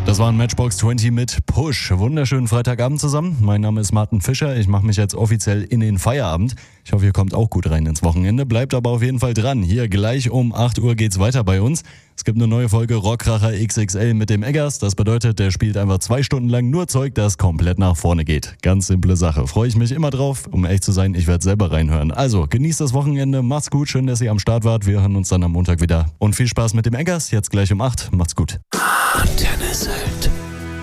Das war ein Matchbox 20 mit Push. Wunderschönen Freitagabend zusammen. Mein Name ist Martin Fischer. Ich mache mich jetzt offiziell in den Feierabend. Ich hoffe, ihr kommt auch gut rein ins Wochenende. Bleibt aber auf jeden Fall dran. Hier gleich um 8 Uhr geht's weiter bei uns. Es gibt eine neue Folge Rockkracher XXL mit dem Eggers. Das bedeutet, der spielt einfach 2 Stunden lang nur Zeug, das komplett nach vorne geht. Ganz simple Sache. Freue ich mich immer drauf. Um ehrlich zu sein, ich werde selber reinhören. Also, genießt das Wochenende. Macht's gut. Schön, dass ihr am Start wart. Wir hören uns dann am Montag wieder. Und viel Spaß mit dem Eggers. Jetzt gleich um 8. Macht's gut. Antenne Sölden.